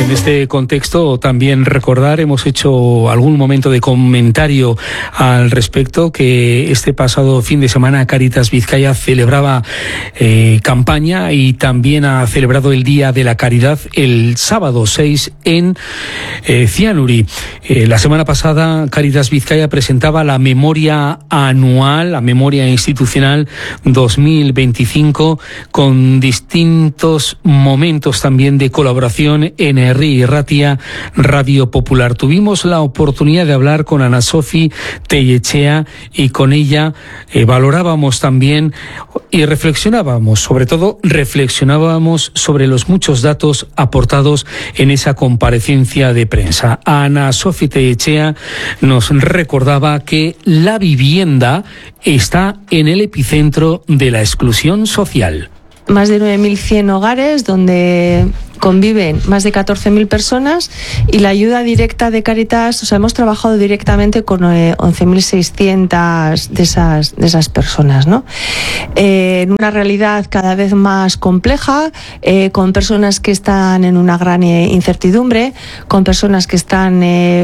En este contexto también recordar, hemos hecho algún momento de comentario al respecto, que este pasado fin de semana Cáritas Vizcaya celebraba campaña y también ha celebrado el Día de la Caridad el sábado 6 en Cianuri. La semana pasada Cáritas Vizcaya presentaba la memoria anual, la memoria institucional 2025, con distintos momentos también de colaboración en Herri y Ratia Radio Popular. Tuvimos la oportunidad de hablar con Ana Sofi Tellechea y con ella valorábamos también y reflexionábamos, sobre todo reflexionábamos sobre los muchos datos aportados en esa comparecencia de prensa. Ana Sofi Tellechea nos recordaba que la vivienda está en el epicentro de la exclusión social. Más de 9.100 hogares donde conviven más de 14.000 personas, y la ayuda directa de Cáritas, o sea, hemos trabajado directamente con 11.600 de esas personas, ¿no? En una realidad cada vez más compleja, con personas que están en una gran incertidumbre, con personas que están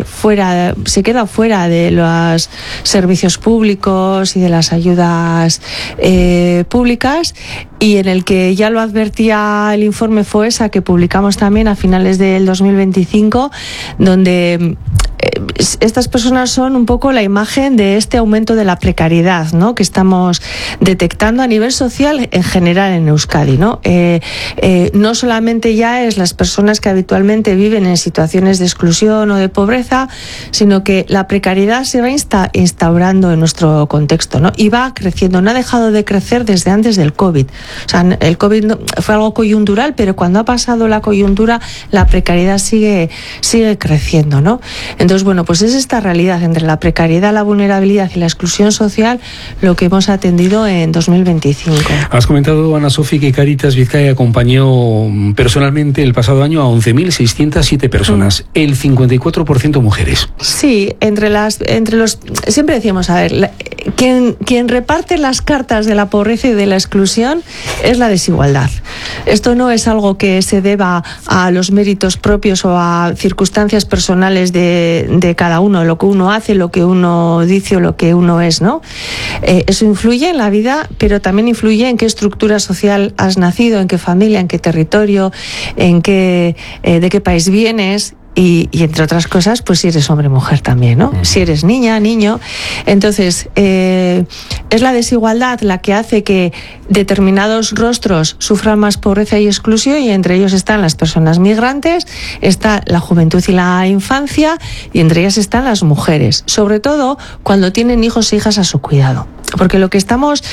se quedan fuera de los servicios públicos y de las ayudas públicas, y en el que ya lo advertía el informe FOESA, que publicamos también a finales del 2025, donde estas personas son un poco la imagen de este aumento de la precariedad, ¿no?, que estamos detectando a nivel social en general en Euskadi, ¿no? No solamente ya es las personas que habitualmente viven en situaciones de exclusión o de pobreza, sino que la precariedad se va instaurando en nuestro contexto, ¿no? Y va creciendo, no ha dejado de crecer desde antes del COVID. O sea, el COVID fue algo coyuntural, pero cuando ha pasado la coyuntura, la precariedad sigue creciendo, ¿no? Entonces, bueno, pues es esta realidad entre la precariedad, la vulnerabilidad y la exclusión social lo que hemos atendido en 2025. Has comentado, Ana Sofi, que Cáritas Vizcaya acompañó personalmente el pasado año a 11.607 personas, el 54% mujeres. Sí, siempre decíamos, a ver, quien reparte las cartas de la pobreza y de la exclusión es la desigualdad. Esto no es algo que se deba a los méritos propios o a circunstancias personales de cada uno, lo que uno hace, lo que uno dice o lo que uno es, ¿no? Eso influye en la vida, pero también influye en qué estructura social has nacido, en qué familia, en qué territorio, de qué país vienes. Y entre otras cosas, pues si eres hombre o mujer también, ¿no? Si eres niña, niño. Entonces, es la desigualdad la que hace que determinados rostros sufran más pobreza y exclusión, y entre ellos están las personas migrantes, está la juventud y la infancia, y entre ellas están las mujeres, sobre todo cuando tienen hijos e hijas a su cuidado. Porque lo que estamos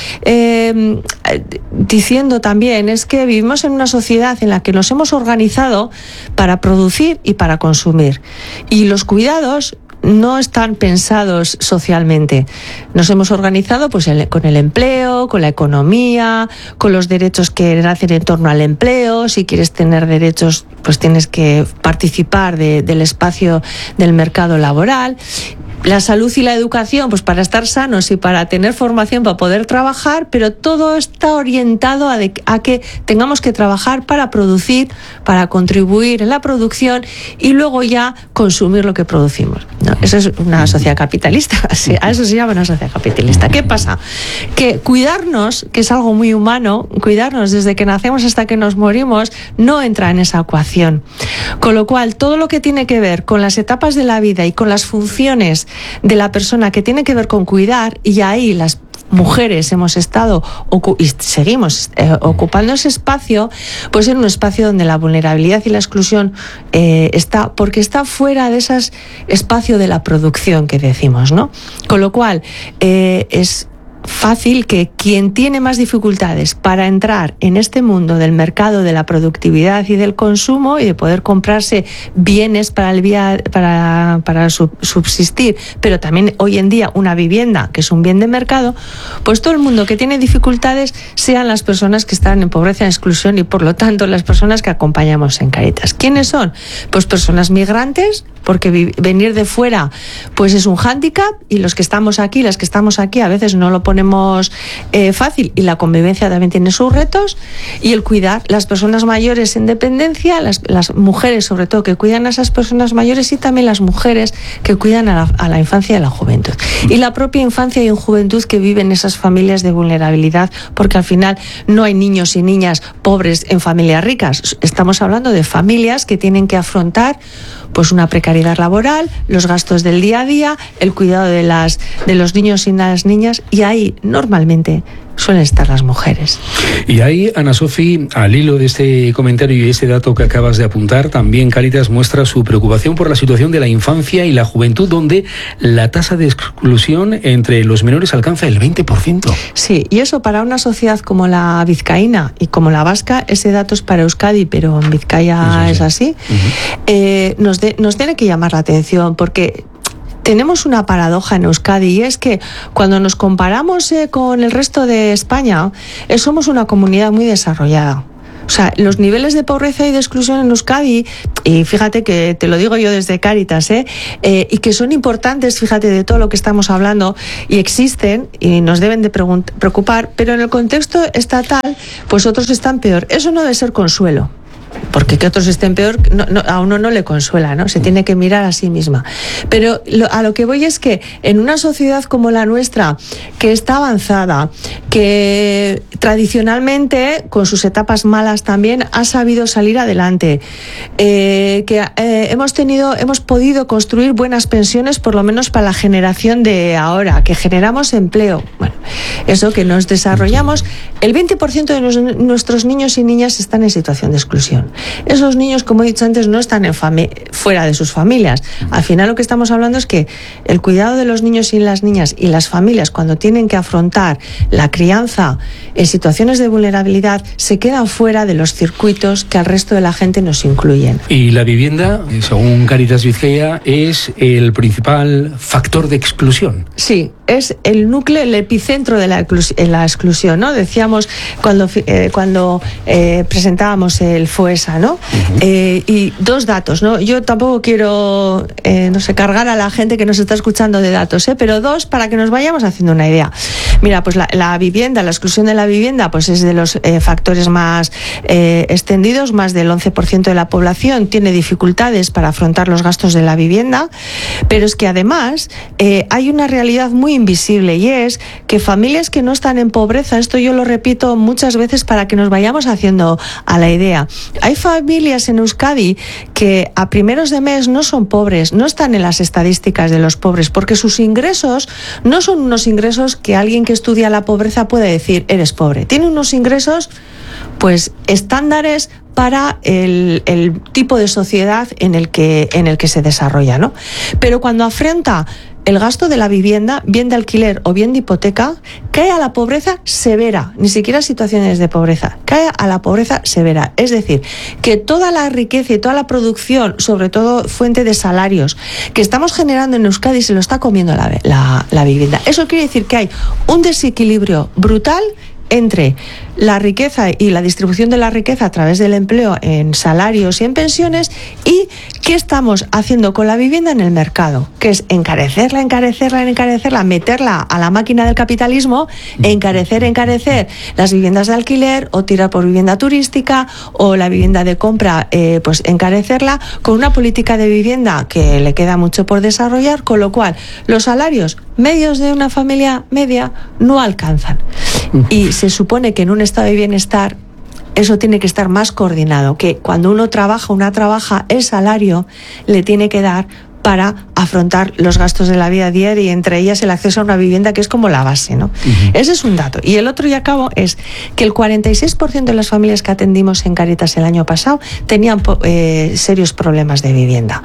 diciendo también es que vivimos en una sociedad en la que nos hemos organizado para producir y para consumir. Y los cuidados no están pensados socialmente. Nos hemos organizado pues con el empleo, con la economía, con los derechos que nacen en torno al empleo. Si quieres tener derechos, pues tienes que participar del espacio del mercado laboral. La salud y la educación, pues para estar sanos y para tener formación, para poder trabajar, pero todo está orientado a que tengamos que trabajar para producir, para contribuir en la producción y luego ya consumir lo que producimos, ¿no? Eso es una sociedad capitalista, a eso se llama una sociedad capitalista. ¿Qué pasa? Que cuidarnos, que es algo muy humano, cuidarnos desde que nacemos hasta que nos morimos, no entra en esa ecuación. Con lo cual, todo lo que tiene que ver con las etapas de la vida y con las funciones de la persona que tiene que ver con cuidar, y ahí las mujeres hemos estado y seguimos ocupando ese espacio, pues en un espacio donde la vulnerabilidad y la exclusión está, porque está fuera de ese espacio de la producción que decimos, ¿no? Con lo cual es fácil que quien tiene más dificultades para entrar en este mundo del mercado de la productividad y del consumo y de poder comprarse bienes para subsistir, pero también hoy en día una vivienda, que es un bien de mercado, pues todo el mundo que tiene dificultades sean las personas que están en pobreza y exclusión, y por lo tanto las personas que acompañamos en Cáritas. ¿Quiénes son? Pues personas migrantes, porque venir de fuera pues es un hándicap, y los que estamos aquí, las que estamos aquí, a veces no lo ponemos fácil, y la convivencia también tiene sus retos, y el cuidar las personas mayores en dependencia, las mujeres sobre todo que cuidan a esas personas mayores, y también las mujeres que cuidan a la infancia y a la juventud, y la propia infancia y juventud que viven esas familias de vulnerabilidad, porque al final no hay niños y niñas pobres en familias ricas. Estamos hablando de familias que tienen que afrontar pues una precariedad laboral, los gastos del día a día, el cuidado de los niños y las niñas, y ahí normalmente suelen estar las mujeres. Y ahí, Ana Sofi, al hilo de este comentario y este dato que acabas de apuntar, también Cáritas muestra su preocupación por la situación de la infancia y la juventud, donde la tasa de exclusión entre los menores alcanza el 20%. Sí, y eso para una sociedad como la vizcaína y como la vasca, ese dato es para Euskadi, pero en Vizcaya es así, nos tiene que llamar la atención, porque tenemos una paradoja en Euskadi, y es que cuando nos comparamos con el resto de España, somos una comunidad muy desarrollada. O sea, los niveles de pobreza y de exclusión en Euskadi, y fíjate que te lo digo yo desde Cáritas, y que son importantes, fíjate, de todo lo que estamos hablando, y existen y nos deben de preocupar, pero en el contexto estatal, pues otros están peor. Eso no debe ser consuelo, porque que otros estén peor a uno no le consuela, ¿no? Se tiene que mirar a sí misma. Pero a lo que voy es que en una sociedad como la nuestra, que está avanzada, que tradicionalmente, con sus etapas malas también, ha sabido salir adelante, que hemos podido construir buenas pensiones, por lo menos para la generación de ahora, que generamos empleo. Bueno, eso, que nos desarrollamos. El 20% de nuestros niños y niñas están en situación de exclusión. Esos niños, como he dicho antes, no están fuera de sus familias. Al final lo que estamos hablando es que el cuidado de los niños y las niñas y las familias, cuando tienen que afrontar la crianza en situaciones de vulnerabilidad, se quedan fuera de los circuitos que al resto de la gente nos incluyen. Y la vivienda, según Cáritas Vizcaya, es el principal factor de exclusión. Sí, es el núcleo, el epicentro de la exclusión, ¿no? Decíamos cuando presentábamos el FOESA, ¿no? Y dos datos, ¿no? Yo tampoco quiero, cargar a la gente que nos está escuchando de datos, pero dos para que nos vayamos haciendo una idea. Mira, pues la vivienda, la exclusión de la vivienda, pues es de los factores más extendidos. Más del 11% de la población tiene dificultades para afrontar los gastos de la vivienda, pero es que además hay una realidad muy invisible, y es que familias que no están en pobreza, esto yo lo repito muchas veces para que nos vayamos haciendo a la idea, hay familias en Euskadi que a primeros de mes no son pobres, no están en las estadísticas de los pobres, porque sus ingresos no son unos ingresos que alguien que estudia la pobreza puede decir eres pobre. Tiene unos ingresos pues estándares para el tipo de sociedad en el que se desarrolla, ¿no? Pero cuando afronta el gasto de la vivienda, bien de alquiler o bien de hipoteca, cae a la pobreza severa, ni siquiera situaciones de pobreza, cae a la pobreza severa. Es decir, que toda la riqueza y toda la producción, sobre todo fuente de salarios, que estamos generando en Euskadi, se lo está comiendo la vivienda. Eso quiere decir que hay un desequilibrio brutal entre la riqueza y la distribución de la riqueza a través del empleo en salarios y en pensiones, y qué estamos haciendo con la vivienda en el mercado, que es encarecerla, meterla a la máquina del capitalismo, encarecer las viviendas de alquiler, o tirar por vivienda turística, o la vivienda de compra, pues encarecerla, con una política de vivienda que le queda mucho por desarrollar, con lo cual los salarios medios de una familia media no alcanzan. Y se supone que en un estado de bienestar eso tiene que estar más coordinado, que cuando una trabaja, el salario le tiene que dar para afrontar los gastos de la vida diaria, y entre ellas el acceso a una vivienda, que es como la base, ¿no? Ese es un dato. Y el otro, y acabo, es que el 46% de las familias que atendimos en Cáritas el año pasado tenían serios problemas de vivienda.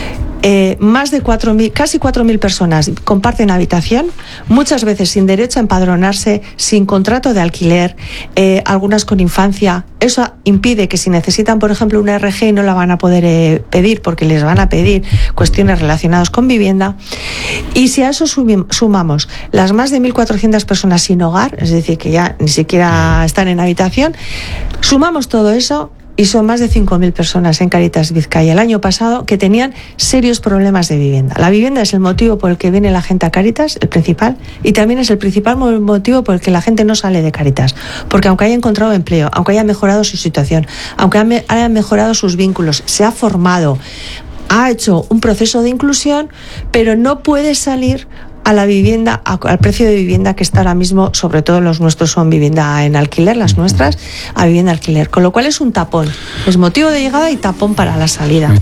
Más de 4.000, casi 4.000 personas comparten habitación, muchas veces sin derecho a empadronarse, sin contrato de alquiler, algunas con infancia. Eso impide que si necesitan, por ejemplo, una RG, no la van a poder pedir, porque les van a pedir cuestiones relacionadas con vivienda. Y si a eso sumamos las más de 1.400 personas sin hogar, es decir, que ya ni siquiera están en habitación, sumamos todo eso, y son más de 5.000 personas en Cáritas Vizcaya el año pasado que tenían serios problemas de vivienda. La vivienda es el motivo por el que viene la gente a Cáritas, el principal, y también es el principal motivo por el que la gente no sale de Cáritas, porque aunque haya encontrado empleo, aunque haya mejorado su situación, aunque haya mejorado sus vínculos, se ha formado, ha hecho un proceso de inclusión, pero no puede salir a la vivienda, al precio de vivienda que está ahora mismo, sobre todo los nuestros son vivienda en alquiler, las nuestras, a vivienda alquiler, con lo cual es un tapón, es motivo de llegada y tapón para la salida.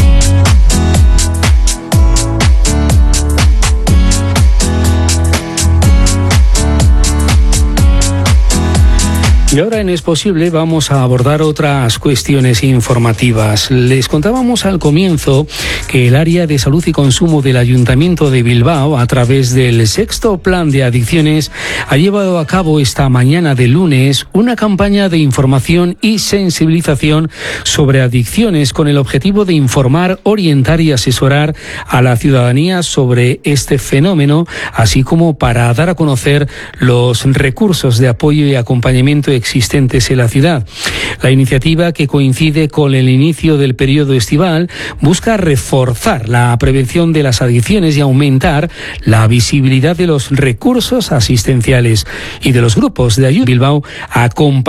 Y ahora en Es Posible vamos a abordar otras cuestiones informativas. Les contábamos al comienzo que el área de salud y consumo del Ayuntamiento de Bilbao, a través del 6º Plan de Adicciones, ha llevado a cabo esta mañana de lunes una campaña de información y sensibilización sobre adicciones con el objetivo de informar, orientar y asesorar a la ciudadanía sobre este fenómeno, así como para dar a conocer los recursos de apoyo y acompañamiento existentes en la ciudad. La iniciativa, que coincide con el inicio del periodo estival, busca reforzar la prevención de las adicciones y aumentar la visibilidad de los recursos asistenciales y de los grupos de ayuda. Bilbao acompaña